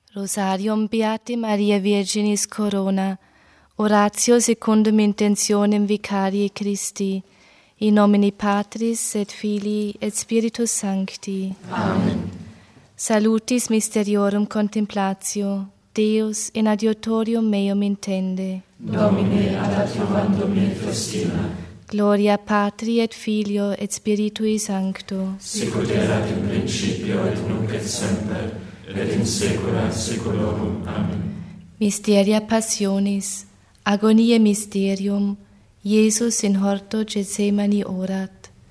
Rosarium Beati Maria Virginis Corona, oratio secundum intentionem Vicarii Christi, in nomine Patris et Filii et Spiritus Sancti. Amen. Salutis mysteriorum contemplatio, Deus in adiutorium meum intende. Domine ad adiuvandum me festina. Gloria Patri et Filio et Spiritui Sancto. Sicut erat in principio et nunc et semper, et in saecula saeculorum. Amen. Mysteria Passionis, agoniae mysterium, Iesus in horto Gethsemani orat.